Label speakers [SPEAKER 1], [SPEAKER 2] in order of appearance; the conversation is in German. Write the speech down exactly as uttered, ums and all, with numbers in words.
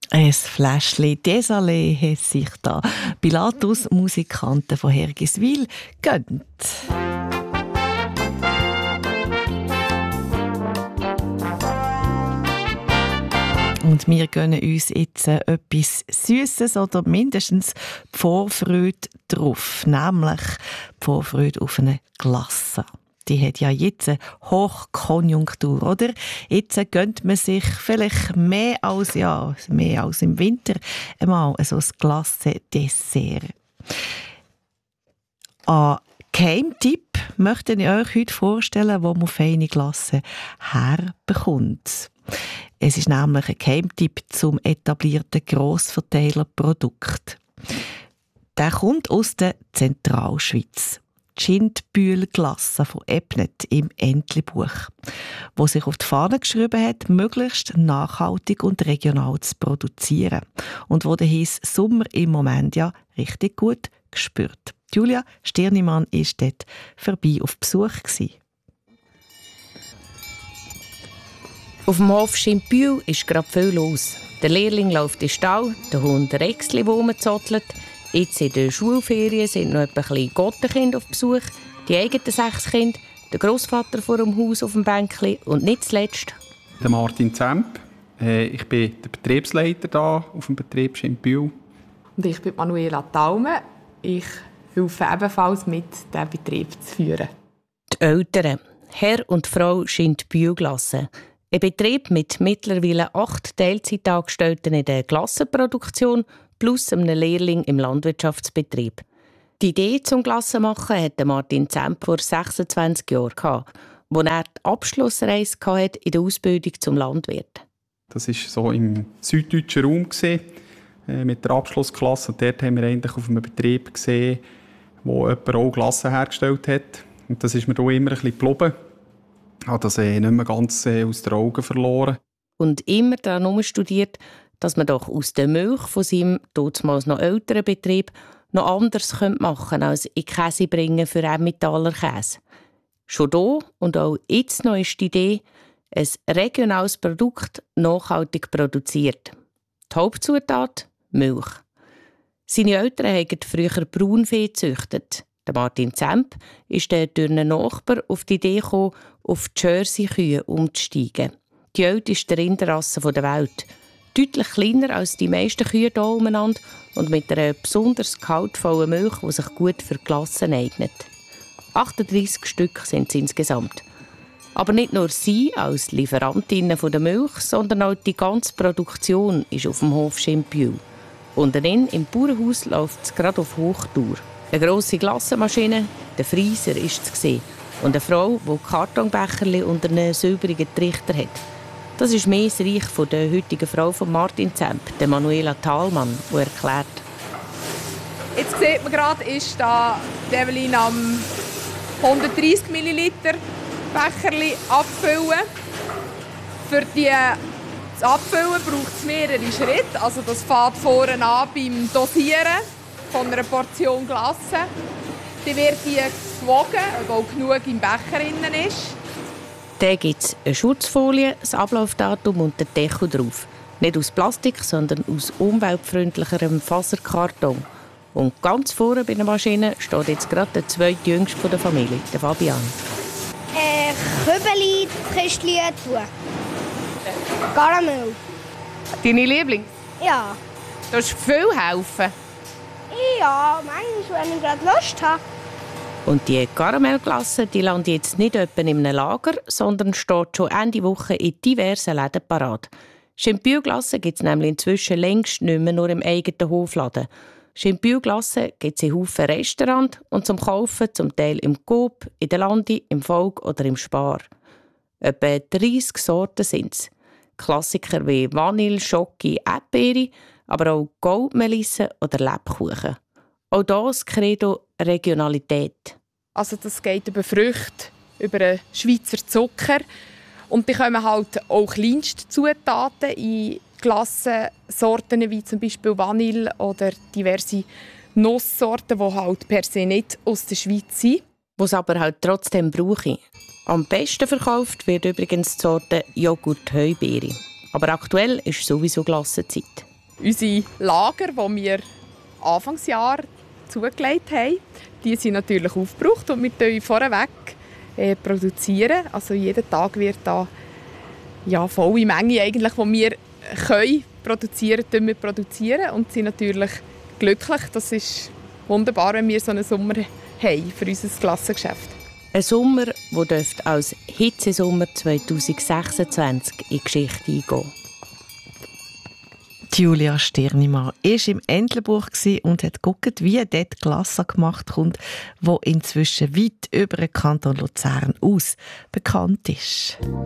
[SPEAKER 1] Ein Fläschchen Desalé hat sich da Pilatus Musikanten von Hergiswil gönnt. Und wir gönnen uns jetzt etwas Süßes oder mindestens die Vorfreude drauf, nämlich die Vorfreude auf eine Glasse. Die hat ja jetzt eine Hochkonjunktur, oder? Jetzt gönnt man sich vielleicht mehr als, ja, mehr als im Winter einmal so ein Glasse-Dessert. Ein Geheimtipp möchte ich euch heute vorstellen, wo man feine Glasse herbekommt. Es ist nämlich ein Geheimtipp zum etablierten Grossverteilerprodukt. Der kommt aus der Zentralschweiz. Die Schindbühl-Glasse von Ebnet im Entlebuch, wo sich auf die Fahne geschrieben hat, möglichst nachhaltig und regional zu produzieren und wo der heiße Sommer im Moment ja richtig gut gespürt. Julia Stirnimann war dort vorbei auf Besuch gewesen.
[SPEAKER 2] Auf dem Hof Schindbühl ist gerade viel los. Der Lehrling läuft in den Stall, der Hund Rexli, der rumzottelt. Jetzt in den Schulferien sind noch etwa ein Gottenkinder auf Besuch, die eigenen sechs Kinder, der Grossvater vor dem Haus auf dem Bänkli und nicht zuletzt
[SPEAKER 3] der Martin Zemp. Ich bin der Betriebsleiter hier auf dem Betrieb Schindbühl.
[SPEAKER 4] Und ich bin Manuela Taume. Ich helfe ebenfalls mit, diesen Betrieb zu führen.
[SPEAKER 2] Die Eltern, Herr und Frau Schindbühl-Glasse. Ein Betrieb mit mittlerweile acht Teilzeitangestellten in der Glassenproduktion plus einem Lehrling im Landwirtschaftsbetrieb. Die Idee zum Glassenmachen hatte Martin Zemp vor sechsundzwanzig Jahren, als er die Abschlussreise hatte in der Ausbildung zum Landwirt.
[SPEAKER 3] Das war so im süddeutschen Raum mit der Abschlussklasse. Und dort haben wir eigentlich auf einem Betrieb gesehen, wo jemand auch Glassen hergestellt hat. Und das ist mir auch immer ein bisschen geblieben. Ich habe das nicht mehr ganz aus den Augen verloren.
[SPEAKER 2] Und immer daran studiert, dass man doch aus der Milch von seinem damals noch älteren Betrieb noch anders machen könnte, als in Käse bringen für Emmentaler Käse. Schon da und auch jetzt noch ist die Idee, ein regionales Produkt nachhaltig produziert. Die Hauptzutat? Milch. Seine Eltern haben früher Braunvieh gezüchtet. Der Martin Zemp ist durch einen Nachbar auf die Idee gekommen, auf die Jersey-Kühe umzusteigen. Die älteste Rinderrasse der Welt. Deutlich kleiner als die meisten Kühe hier umeinander und mit einer besonders gehaltvollen Milch, die sich gut für Glassen eignet. achtunddreissig Stück sind es insgesamt. Aber nicht nur sie als Lieferantinnen der Milch, sondern auch die ganze Produktion ist auf dem Hof Schindbühl. Unten im Bauernhaus läuft es gerade auf Hochtour. Eine grosse Glassenmaschine, der Freiser ist zu sehen und eine Frau, die Kartonbecherchen unter einem silbrigen Trichter hat. Das ist mehr das Reich von der heutigen Frau von Martin Zemp, der Manuela Thalmann, die erklärt.
[SPEAKER 4] Jetzt sieht man gerade, ist da Evelyn am hundertdreissig Milliliter Becherli abfüllen. Für die, das Abfüllen braucht es mehrere Schritte. Also das fängt vorne an beim Dosieren von einer Portion Glasse. Dann wird die gewogen, ob auch genug im Becher drin ist.
[SPEAKER 2] Dann gibt es eine Schutzfolie, das Ablaufdatum und den Deckel drauf. Nicht aus Plastik, sondern aus umweltfreundlicherem Faserkarton. Und ganz vorne bei der Maschine steht jetzt gerade der zweitjüngste der Familie, der Fabian.
[SPEAKER 5] Äh, Kübeli, Christli tun. Karamell.
[SPEAKER 4] Deine Liebling?
[SPEAKER 5] Ja.
[SPEAKER 4] Du hast viel helfen.
[SPEAKER 5] Ja, manchmal, wenn ich gerade Lust habe.
[SPEAKER 2] Und die Karamellglasse, die landet jetzt nicht etwa in einem Lager, sondern steht schon Ende Woche in diversen Läden parat. Schindbühl-Glasse gibt es nämlich inzwischen längst nicht mehr nur im eigenen Hofladen. Schindbühl-Glasse gibt es in Haufen Restaurants und zum Kaufen zum Teil im Coop, in der Landi, im Volk oder im Spar. Etwa dreissig Sorten sind es. Klassiker wie Vanille, Schoki, Erdbeere, aber auch Goldmelisse oder Lebkuchen. Auch hier das Credo Regionalität.
[SPEAKER 4] Also das geht über Früchte, über einen Schweizer Zucker. Und die kommen halt auch kleinste Zutaten in Glassensorten wie zum Beispiel Vanille oder diverse Nusssorten, die halt per se nicht aus der Schweiz sind.
[SPEAKER 2] Die es aber halt trotzdem brauche. Am besten verkauft wird übrigens die Sorte Joghurt-Heubeere. Aber aktuell ist sowieso Glassenzeit.
[SPEAKER 4] Unsere Lager, die wir Anfangsjahr zugelegt haben, die sind natürlich aufgebraucht und wir produzieren vorweg äh, produzieren. Also jeden Tag wird da ja, volle Menge, eigentlich, die wir können produzieren, wir produzieren und sind natürlich glücklich. Das ist wunderbar, wenn wir so einen Sommer haben für unser Glassengeschäft.
[SPEAKER 2] Ein Sommer, der als Hitzesommer zwanzig sechsundzwanzig in die Geschichte eingehen.
[SPEAKER 1] Julia Stirnimann war im Entlebuch und hat geguckt, wie dort Glasse gemacht kommt, wo inzwischen weit über den Kanton Luzern aus bekannt ist.